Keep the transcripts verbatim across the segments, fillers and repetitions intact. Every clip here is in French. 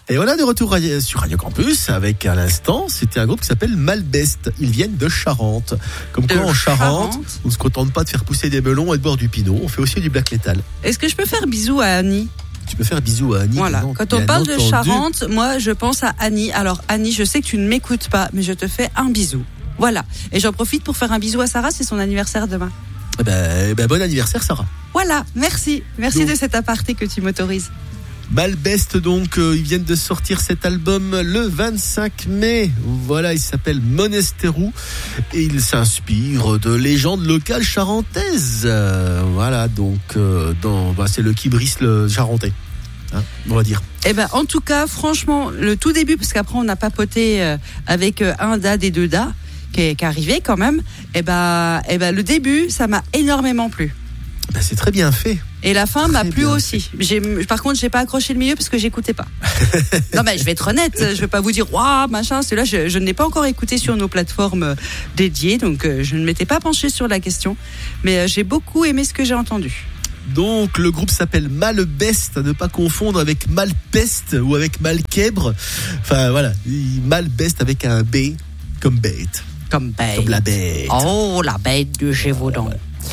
Et voilà, de retour sur Radio Campus avec à l'instant, c'était un groupe qui s'appelle Malbest. Ils viennent de Charente. Comme quoi, de en Charente, Charente, on ne se contente pas de faire pousser des melons et de boire du pinot. On fait aussi du black metal. Est-ce que je peux faire bisous à Annie ? Tu peux faire bisous à Annie. Voilà. Non, Quand on bien parle de entendu. Charente, moi, je pense à Annie. Alors, Annie, je sais que tu ne m'écoutes pas, mais je te fais un bisou. Voilà. Et j'en profite pour faire un bisou à Sarah, c'est son anniversaire demain. Eh ben, eh ben, bon anniversaire, Sarah. Voilà. Merci. Merci Donc, de cet aparté que tu m'autorises. Malbest, donc, euh, ils viennent de sortir cet album le vingt-cinq mai. Voilà, il s'appelle Monesterou et il s'inspire de légendes locales charentaises. Euh, voilà, donc, euh, dans, bah, c'est le Kibris le charentais, hein, on va dire. Eh ben, en tout cas, franchement, le tout début, parce qu'après on a papoté euh, avec euh, un dad et deux da qui est, qui est arrivé quand même. Eh ben, eh ben, le début, ça m'a énormément plu. Ben, c'est très bien fait. Et la fin Très m'a plu bien aussi. J'ai, par contre, j'ai pas accroché le milieu parce que j'écoutais pas. Non, mais je vais être honnête. Je vais pas vous dire, waouh, machin. Celui-là, je, je ne l'ai pas encore écouté sur nos plateformes dédiées, donc euh, je ne m'étais pas penchée sur la question. Mais euh, j'ai beaucoup aimé ce que j'ai entendu. Donc, le groupe s'appelle Malbest, à ne pas confondre avec Malpeste ou avec Malquèbre. Enfin, voilà, Malbest avec un B comme bête. Comme bête. Comme la bête. Oh, la bête de Gévaudan.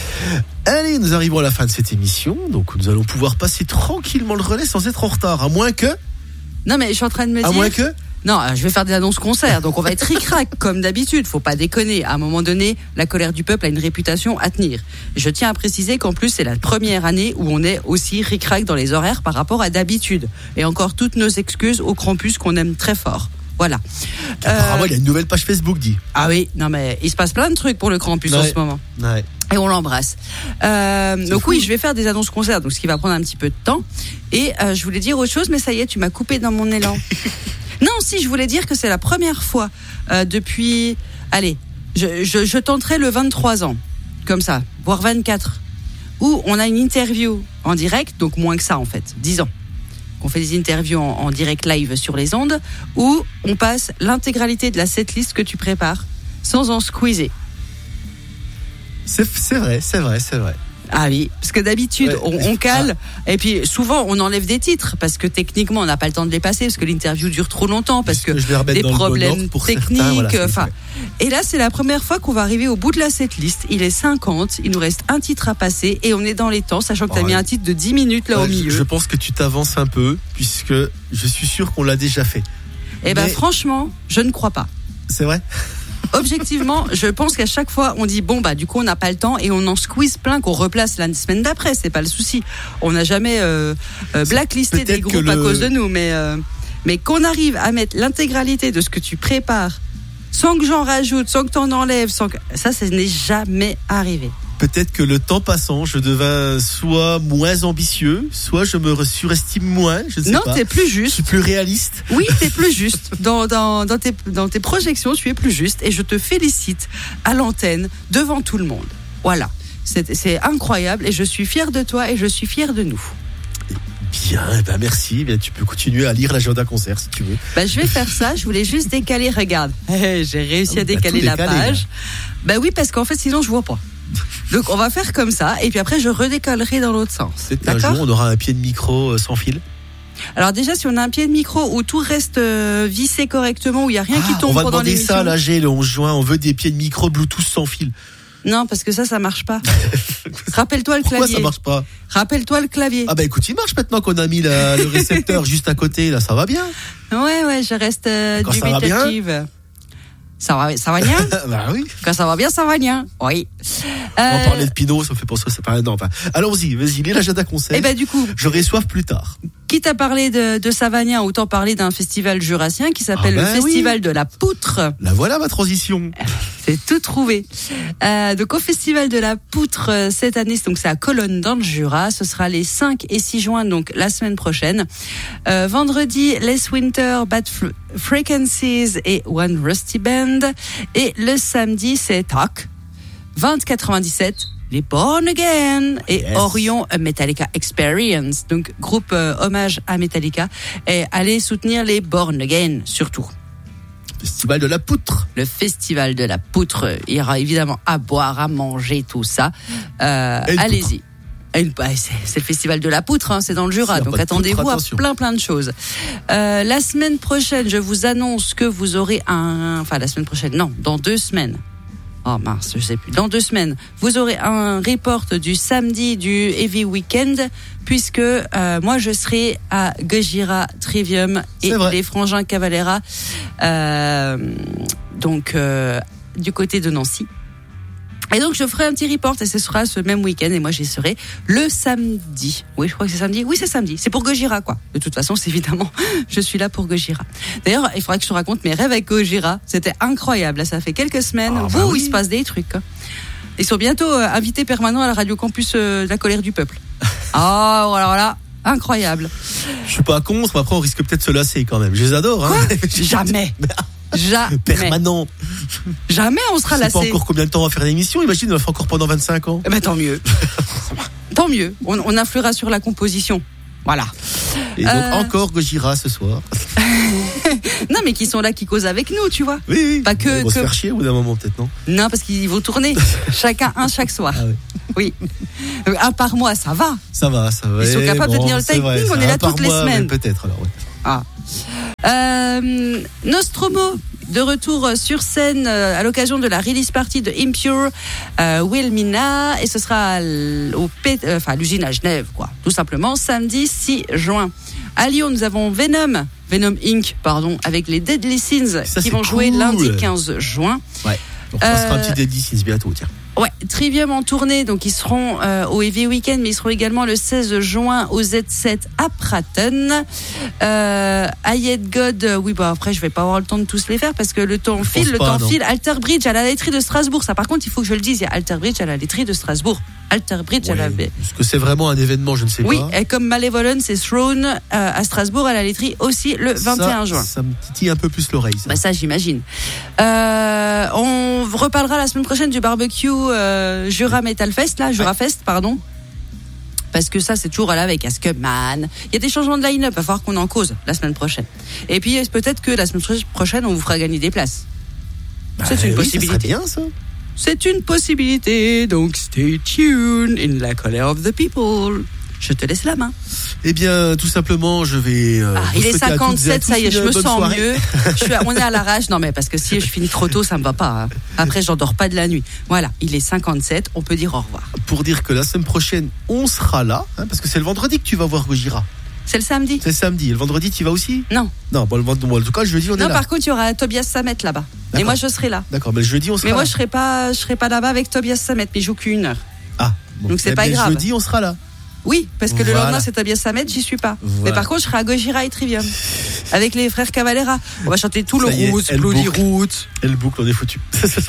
Allez, nous arrivons à la fin de cette émission, donc nous allons pouvoir passer tranquillement le relais sans être en retard, à moins que... Non, mais je suis en train de me À dire... moins que... Non, je vais faire des annonces concerts, donc on va être ric-rac comme d'habitude. Faut pas déconner. À un moment donné, la colère du peuple a une réputation à tenir. Je tiens à préciser qu'en plus, c'est la première année où on est aussi ric-rac dans les horaires par rapport à d'habitude. Et encore toutes nos excuses au Krampus qu'on aime très fort. Voilà. Apparemment, Euh, il y a une nouvelle page Facebook, dit. Ah oui, non mais il se passe plein de trucs pour le Krampus en Ouais. ce moment. Ouais. Et on l'embrasse. Euh, donc fou. oui, je vais faire des annonces concerts, donc ce qui va prendre un petit peu de temps. Et euh, je voulais dire autre chose, mais ça y est, tu m'as coupé dans mon élan. Non, si, je voulais dire que c'est la première fois euh, depuis... Allez, je, je, je tenterai le vingt-trois ans, comme ça, voire vingt-quatre, où on a une interview en direct, donc moins que ça en fait, dix ans. On fait des interviews en, en direct live sur les ondes, où on passe l'intégralité de la setlist que tu prépares, sans en squeezer. C'est, c'est vrai, c'est vrai, c'est vrai. Ah oui, parce que d'habitude, Ouais. on, on cale, et puis souvent, on enlève des titres, parce que techniquement, on n'a pas le temps de les passer, parce que l'interview dure trop longtemps, parce que Je vais remettre des dans le bon problèmes ordre pour techniques, certains, voilà, c'est enfin. vrai. Et là, c'est la première fois qu'on va arriver au bout de la setlist. Il est cinquante, il nous reste un titre à passer, et on est dans les temps, sachant que tu as Ouais. mis un titre de dix minutes là Ouais, au milieu. je, je pense que tu t'avances un peu, puisque je suis sûr qu'on l'a déjà fait. Eh ben, Mais- franchement, je ne crois pas. C'est vrai? Objectivement, je pense qu'à chaque fois, on dit bon bah du coup on n'a pas le temps et on en squeeze plein qu'on replace la semaine d'après. C'est pas le souci. On n'a jamais euh, euh, blacklisté peut-être des que groupes à le- cause de nous, mais euh, mais qu'on arrive à mettre l'intégralité de ce que tu prépares sans que j'en rajoute, sans que t'en enlèves, sans que ça, ça n'est jamais arrivé. Peut-être que le temps passant, je devins soit moins ambitieux, soit je me surestime moins, je ne sais Non, pas. t'es plus Je juste. suis plus réaliste. Oui, t'es plus juste. Dans, dans, dans, tes, dans tes projections, tu es plus juste. Et je te félicite à l'antenne, devant tout le monde. Voilà. C'est, c'est incroyable. Et je suis fière de toi et je suis fière de nous. Bien, eh ben merci. Eh bien, tu peux continuer à lire l'agenda concert si tu veux. Bah, je vais faire ça. Je voulais juste décaler. Regarde. Hey, j'ai réussi Ah, à bah, décaler tout la décalé, page. Bah oui, parce qu'en fait, sinon, je vois pas. Donc, on va faire comme ça. Et puis après, je redécalerai dans l'autre sens. Peut-être qu'un D'accord? jour, on aura un pied de micro euh, sans fil. Alors déjà, si on a un pied de micro où tout reste euh, vissé correctement, où il y a rien qui Ah, tombe on va pendant demander l'émission. ça à l'A G le onze juin. On veut des pieds de micro Bluetooth sans fil. Non, parce que ça, ça marche pas. Rappelle-toi le Pourquoi clavier. ça marche pas? Rappelle-toi le clavier. Ah bah écoute, il marche maintenant qu'on a mis la- le récepteur juste à côté. Là, ça va bien. Ouais, ouais, je reste euh, Quand ça va bien dubitative. Ça va, ça va bien. Bah oui. Quand ça va bien, ça va bien. Oui. On Euh, parlait de Pinot, ça me fait penser, c'est pas non, enfin, allons-y, vas-y, lis l'agenda concert. et ben du coup, J'aurai soif plus tard. quitte à parler de, de Savagnin, autant parler d'un festival jurassien qui s'appelle Ah ben le Festival oui. de la Poutre. La voilà ma transition. C'est tout trouvé. Euh, donc au Festival de la Poutre euh, cette année, donc c'est à Cologne dans le Jura. Ce sera les cinq et six juin, donc la semaine prochaine. Euh, vendredi, Les Winter, Bad Fre- Frequencies et One Rusty Band. Et le samedi, c'est T A C, vingt quatre-vingt-dix-sept, les Born Again et Yes. Orion A Metallica Experience. Donc groupe euh, hommage à Metallica. Et allez soutenir les Born Again surtout. Festival de la poutre. Le Festival de la Poutre. Il y aura évidemment à boire, à manger, tout ça. Euh, Et une allez-y. Bah, c'est, c'est le festival de la poutre, hein, c'est dans le Jura, donc attendez-vous poutre, à plein plein de choses. Euh, la semaine prochaine, je vous annonce que vous aurez un... Enfin, la semaine prochaine, non, dans deux semaines. Oh mince, je sais plus. Dans deux semaines, vous aurez un report du samedi du Heavy Weekend, puisque euh, moi je serai à Gojira Trivium et les Frangins Cavalera, euh, donc euh, du côté de Nancy. Et donc je ferai un petit report et ce sera ce même week-end et moi j'y serai le samedi. Oui, je crois que c'est samedi. Oui, c'est samedi. C'est pour Gojira, quoi. De toute façon, c'est évidemment, je suis là pour Gojira. D'ailleurs, il faudra que je te raconte mes rêves avec Gojira. C'était incroyable. Là, ça fait quelques semaines ah, bah où oui. il se passe des trucs. Ils sont bientôt euh, invités permanents à la Radio Campus euh, de la colère du peuple. Ah, oh, alors là, incroyable. Je suis pas con, mais après on risque peut-être de se lasser quand même. Je les adore. Hein. Jamais. Jamais. Permanent. Jamais on sera lassé. Je sais pas encore combien de temps on va faire l'émission. Imagine, on va faire encore pendant vingt-cinq ans. Eh ben, tant mieux. Tant mieux. On, on influera sur la composition. Voilà. Et donc, euh... encore Gojira ce soir. Non, mais qui sont là, qui causent avec nous, tu vois. Oui, oui. Pas que. Ils vont que... se faire chier au bout d'un moment, peut-être, non? Non, parce qu'ils vont tourner. Chacun un chaque soir. Ah, oui. oui. Un par mois, ça va. Ça va, ça va. Ils sont capables bon, de tenir le timing. Vrai, on est là toutes mois, les semaines. Peut-être, alors, ouais. Ah. Euh, Nostromo de retour sur scène euh, à l'occasion de la release party de Impure, euh, Wilmina, et ce sera au P, euh, enfin, à l'usine à Genève, quoi, tout simplement, samedi six juin. À Lyon, nous avons Venom, Venom Incorporated, pardon, avec les Deadly Sins ça, qui vont cool. jouer lundi quinze juin. Ouais, on passera euh, un petit Deadly Sins bientôt, tiens. Ouais, Trivium en tournée, donc ils seront euh, au Heavy Weekend, mais ils seront également le seize juin au Z sept à Pratton. Euh, Ayed God, euh, oui, bah après je vais pas avoir le temps de tous les faire parce que le temps je file, le pas, temps non. file. Alter Bridge à la laiterie de Strasbourg, ça par contre il faut que je le dise, il y a Alter Bridge à la laiterie de Strasbourg. Alter Bridge ouais, à la. Est-ce que c'est vraiment un événement, je ne sais oui, pas. Oui, et comme Malevolence et Throne euh, à Strasbourg à la laiterie aussi le vingt et un juin. Ça me titille un peu plus l'oreille. Ça, bah, ça j'imagine. Euh, on reparlera la semaine prochaine du barbecue. Euh, Jura Metal Fest, là, Jura ouais. Fest, pardon. Parce que ça, c'est toujours là avec Askman. Il y a des changements de line-up, il va falloir qu'on en cause la semaine prochaine. Et puis, peut-être que la semaine prochaine, on vous fera gagner des places. Bah, c'est une oui, possibilité. Ça serait bien, ça. C'est une possibilité, donc stay tuned in la colère of the people. Je te laisse la main. Eh bien, tout simplement, je vais. Euh, ah, il est cinquante-sept, ça y est, je me sens soirée. mieux. Je suis à, on est à l'arrache. Non, mais parce que si je finis trop tôt, ça me va pas. Hein. Après, j'en dors pas de la nuit. Voilà, il est cinquante-sept, on peut dire au revoir. Pour dire que la semaine prochaine, on sera là, hein, parce que c'est le vendredi que tu vas voir Gojira. C'est le samedi. C'est le samedi. Et le vendredi, tu y vas aussi? Non. Non, bon, le vendredi, en tout cas, le jeudi, on non, est là. Non, par contre, il y aura Tobias Samet là-bas. D'accord. Et moi, je serai là. D'accord, mais le jeudi, on sera mais là. Mais moi, je serai pas, je serai pas là-bas avec Tobias Samet, mais je joue qu'une heure. Ah. Bon. Donc, c'est eh pas bien, grave. Le jeudi, on sera là. Oui, parce que voilà. le lendemain, c'est Tobias Samet, j'y suis pas. Voilà. Mais par contre, je serai à Gojira et Trivium. Avec les frères Cavalera. On va chanter tout ça le route, Bloody Route. Elle boucle, on est foutu.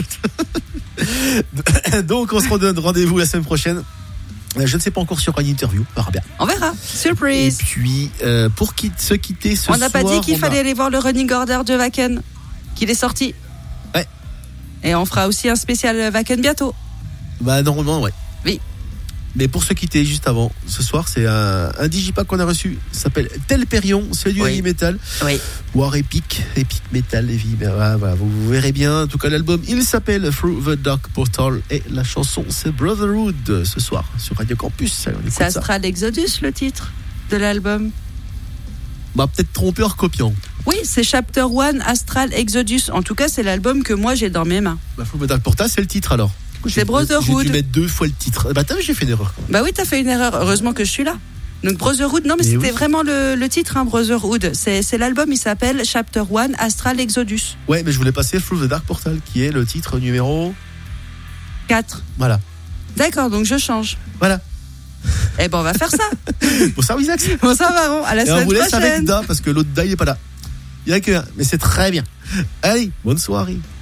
Donc, on se redonne rendez-vous la semaine prochaine. Je ne sais pas encore sur une interview, on verra bien. On verra. Surprise. Et puis, euh, pour qui, se quitter ce soir... On n'a pas dit qu'il fallait a... aller voir le running order de Wacken, qu'il est sorti. Ouais. Et on fera aussi un spécial Wacken bientôt. Bah, normalement, ouais. Oui. Mais pour se quitter juste avant, ce soir, c'est un, un digipack qu'on a reçu. Ça s'appelle Telperion, c'est du oui. heavy metal. Oui. Voire épique, épique metal, heavy. Voilà, voilà, vous, vous verrez bien. En tout cas, l'album, il s'appelle Through the Dark Portal et la chanson, c'est Brotherhood ce soir sur Radio Campus. C'est Astral Exodus le titre de l'album. Bah, peut-être trompé en recopiant. Oui, c'est Chapter un Astral Exodus. En tout cas, c'est l'album que moi j'ai dans mes mains. Bah, Through the Dark Portal, c'est le titre alors. C'est Brotherhood. J'ai dû mettre deux fois le titre. Bah, t'as vu, j'ai fait une erreur. Bah oui, t'as fait une erreur. Heureusement que je suis là. Donc, Brotherhood, non, mais, mais c'était oui. vraiment le, le titre, hein, Brotherhood. C'est, c'est l'album, il s'appelle Chapter un Astral Exodus. Ouais, mais je voulais passer Through the Dark Portal, qui est le titre numéro quatre. Voilà. D'accord, donc je change. Voilà. Eh ben, on va faire ça. Bon, ça, Isaac. Bon, ça va, bon, à la Et semaine prochaine. On vous laisse avec Da, parce que l'autre Da, il est pas là. Il y a que un, mais c'est très bien. Allez, bonne soirée.